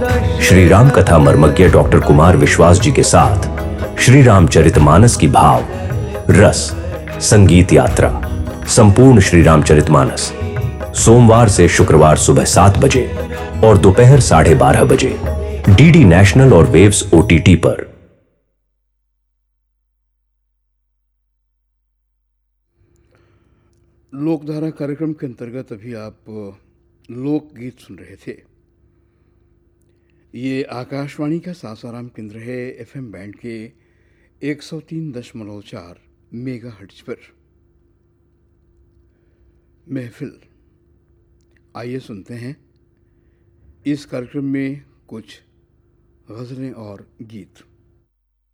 श्री राम कथा मर्मज्ञ डॉक्टर कुमार विश्वास जी के साथ श्री रामचरितमानस की भाव रस संगीत यात्रा संपूर्ण श्री रामचरितमानस सोमवार से शुक्रवार सुबह 7 बजे और दोपहर 12:30 बजे डीडी नेशनल और वेव्स ओटीटी पर। लोकधारा कार्यक्रम के अंतर्गत अभी आप लोकगीत सुन रहे थे। ये आकाशवाणी का सासाराम केंद्र है, एफएम बैंड के 103.4 मेगाहर्ट्ज पर। महफिल, आइए सुनते हैं इस कार्यक्रम में कुछ गज़लें और गीत।